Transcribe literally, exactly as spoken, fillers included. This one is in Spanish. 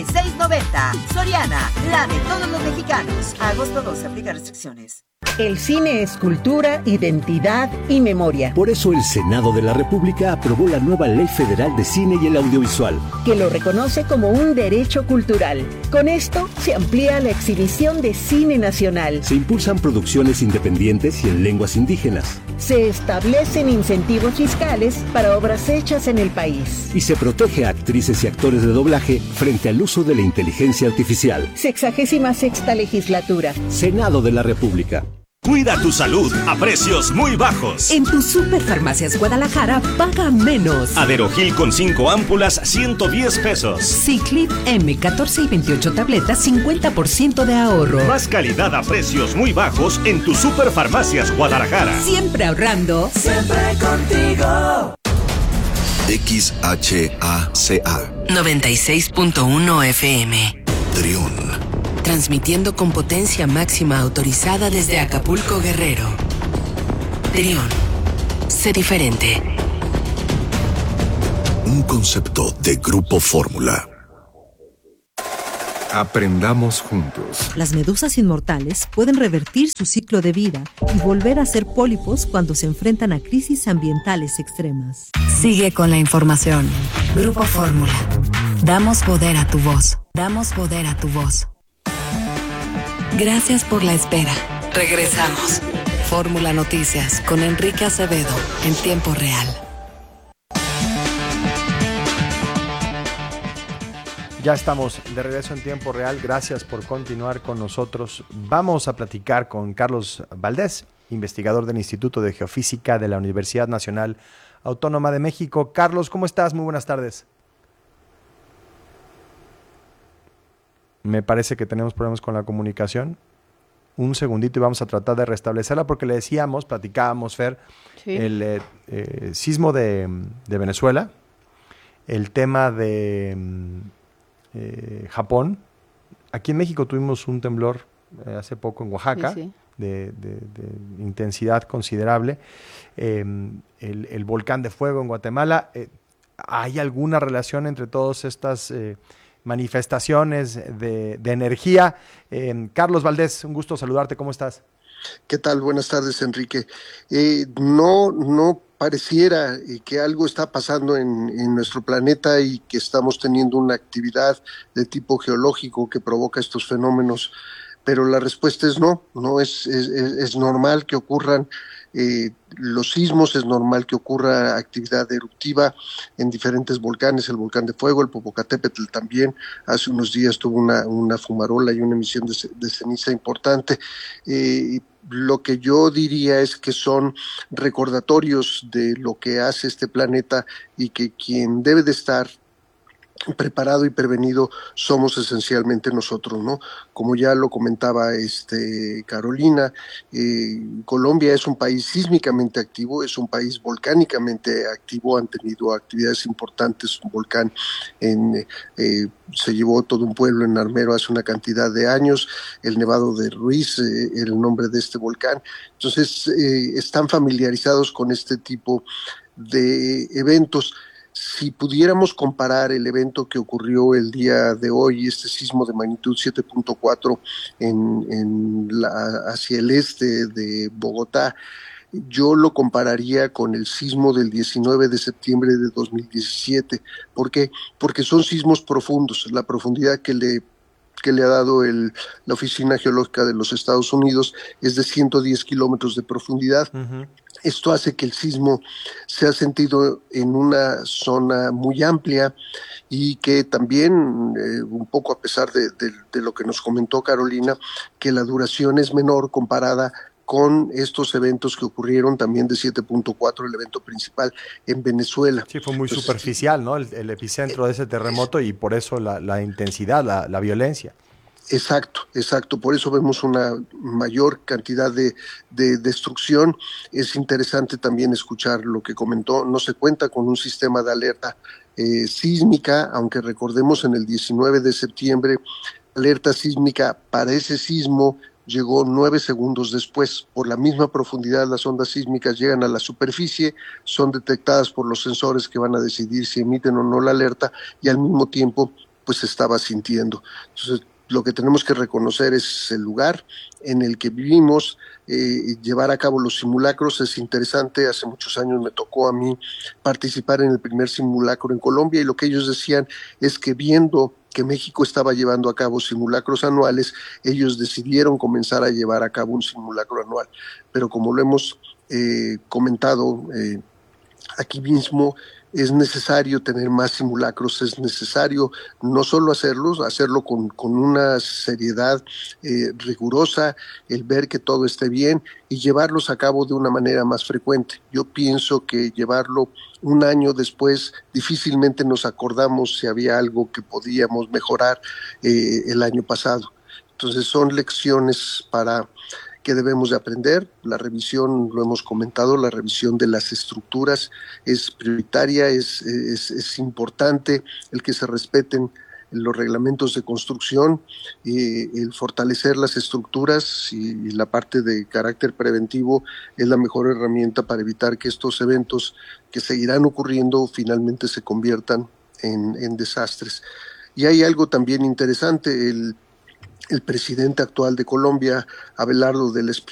seis noventa. Soriana, la de todos los mexicanos. Agosto dos, aplica restricciones. El cine es cultura, identidad y memoria. Por eso el Senado de la República aprobó la nueva Ley Federal de Cine y el Audiovisual, que lo reconoce como un derecho cultural. Con esto se amplía la exhibición de cine nacional. Se impulsan producciones independientes y en lenguas indígenas. Se establecen incentivos fiscales para obras hechas en el país. Y se protege a actrices y actores de doblaje frente al uso de la inteligencia artificial. Sexagésima sexta legislatura. Senado de la República. Cuida tu salud a precios muy bajos. En tu Superfarmacias Guadalajara, paga menos. Aderogil con cinco ámpulas, ciento diez pesos. Ciclip M, catorce y veintiocho tabletas, cincuenta por ciento de ahorro. Más calidad a precios muy bajos en tu Superfarmacias Guadalajara. Siempre ahorrando. Siempre contigo. X H A C A noventa y seis punto uno F M. Trión. Transmitiendo con potencia máxima autorizada desde Acapulco, Guerrero. Trión. Sé diferente. Un concepto de Grupo Fórmula. Aprendamos juntos. Las medusas inmortales pueden revertir su ciclo de vida y volver a ser pólipos cuando se enfrentan a crisis ambientales extremas. Sigue con la información. Grupo Fórmula. Damos poder a tu voz. Damos poder a tu voz. Gracias por la espera. Regresamos. Fórmula Noticias con Enrique Acevedo en tiempo real. Ya estamos de regreso en tiempo real. Gracias por continuar con nosotros. Vamos a platicar con Carlos Valdés, investigador del Instituto de Geofísica de la Universidad Nacional Autónoma de México. Carlos, ¿cómo estás? Muy buenas tardes. Me parece que tenemos problemas con la comunicación. Un segundito y vamos a tratar de restablecerla porque le decíamos, platicábamos, Fer, sí. el eh, eh, sismo de, de Venezuela, el tema de eh, Japón. Aquí en México tuvimos un temblor eh, hace poco en Oaxaca, sí, sí. De, de, de intensidad considerable. Eh, el, el volcán de fuego en Guatemala. Eh, ¿Hay alguna relación entre todas estas eh, manifestaciones de, de energía? Eh, Carlos Valdés, un gusto saludarte, ¿cómo estás? ¿Qué tal? Buenas tardes, Enrique. Eh, no, no pareciera que algo está pasando en, en nuestro planeta y que estamos teniendo una actividad de tipo geológico que provoca estos fenómenos, pero la respuesta es no, no es, es, es normal que ocurran Eh, los sismos, es normal que ocurra actividad eruptiva en diferentes volcanes, el volcán de fuego, el Popocatépetl también, hace unos días tuvo una, una fumarola y una emisión de, de ceniza importante. Eh, lo que yo diría es que son recordatorios de lo que hace este planeta y que quien debe de estar preparado y prevenido somos esencialmente nosotros, ¿no? Como ya lo comentaba este Carolina, eh, Colombia es un país sísmicamente activo, es un país volcánicamente activo, han tenido actividades importantes, un volcán en, eh, se llevó todo un pueblo en Armero hace una cantidad de años, el Nevado de Ruiz, eh, el nombre de este volcán, entonces eh, están familiarizados con este tipo de eventos. Si pudiéramos comparar el evento que ocurrió el día de hoy, este sismo de magnitud siete punto cuatro en, en la, hacia el este de Bogotá, yo lo compararía con el sismo del diecinueve de septiembre de dos mil diecisiete. ¿Por qué? Porque son sismos profundos. La profundidad que le que le ha dado el, la Oficina Geológica de los Estados Unidos es de ciento diez kilómetros de profundidad. Uh-huh. Esto hace que el sismo se ha sentido en una zona muy amplia y que también, eh, un poco a pesar de, de, de lo que nos comentó Carolina, que la duración es menor comparada con estos eventos que ocurrieron también de siete punto cuatro, el evento principal en Venezuela. Sí, fue muy Entonces, superficial, ¿no? El, el epicentro eh, de ese terremoto y por eso la, la intensidad, la, la violencia. Exacto, exacto. Por eso vemos una mayor cantidad de, de destrucción. Es interesante también escuchar lo que comentó. No se cuenta con un sistema de alerta eh, sísmica, aunque recordemos en el diecinueve de septiembre, alerta sísmica para ese sismo llegó nueve segundos después. Por la misma profundidad, las ondas sísmicas llegan a la superficie, son detectadas por los sensores que van a decidir si emiten o no la alerta y al mismo tiempo pues se estaba sintiendo. Entonces, lo que tenemos que reconocer es el lugar en el que vivimos, eh, llevar a cabo los simulacros. Es interesante, hace muchos años me tocó a mí participar en el primer simulacro en Colombia, y lo que ellos decían es que viendo que México estaba llevando a cabo simulacros anuales, ellos decidieron comenzar a llevar a cabo un simulacro anual. Pero como lo hemos eh, comentado eh, aquí mismo, es necesario tener más simulacros, es necesario no solo hacerlos, hacerlo con, con una seriedad eh, rigurosa, el ver que todo esté bien y llevarlos a cabo de una manera más frecuente. Yo pienso que llevarlo un año después, difícilmente nos acordamos si había algo que podíamos mejorar eh, el año pasado. Entonces son lecciones para que debemos de aprender. La revisión, lo hemos comentado, la revisión de las estructuras es prioritaria, es, es, es importante el que se respeten los reglamentos de construcción, y el fortalecer las estructuras y, y la parte de carácter preventivo es la mejor herramienta para evitar que estos eventos que seguirán ocurriendo finalmente se conviertan en, en desastres. Y hay algo también interesante, el El presidente actual de Colombia, Abelardo del Espriu,